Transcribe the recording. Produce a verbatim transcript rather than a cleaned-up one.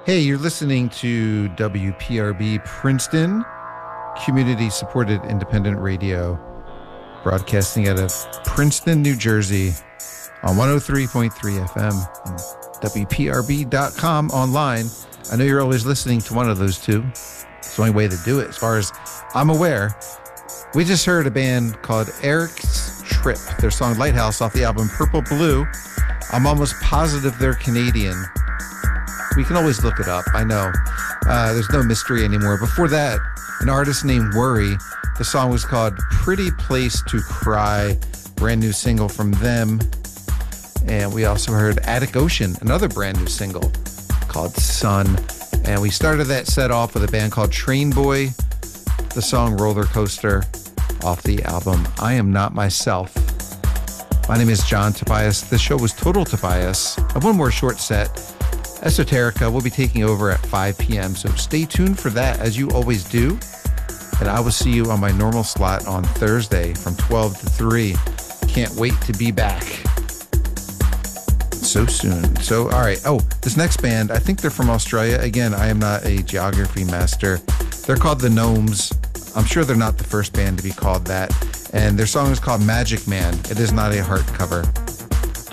Hey, you're listening to W P R B Princeton, community-supported independent radio, broadcasting out of Princeton, New Jersey, on one oh three point three F M and W P R B dot com online. I know you're always listening to one of those two. It's the only way to do it, as far as I'm aware. We just heard a band called Eric's Trip, their song Lighthouse off the album Purple Blue. I'm almost positive they're Canadian. We can always look it up, I know. Uh, there's no mystery anymore. Before that, an artist named Worry. The song was called Pretty Place to Cry, brand new single from them. And we also heard Attic Ocean, another brand new single called Sun. And we started that set off with a band called Train Boy, the song Roller Coaster off the album I Am Not Myself. My name is John Tobias. The show was Total Tobias. I have one more short set. Esoterica will be taking over at five p.m., so stay tuned for that, as you always do. And I will see you on my normal slot on Thursday from twelve to three. Can't wait to be back so soon. So, all right. Oh, this next band, I think they're from Australia. Again, I am not a geography master. They're called The Gnomes. I'm sure they're not the first band to be called that. And their song is called Magic Man. It is not a hardcover.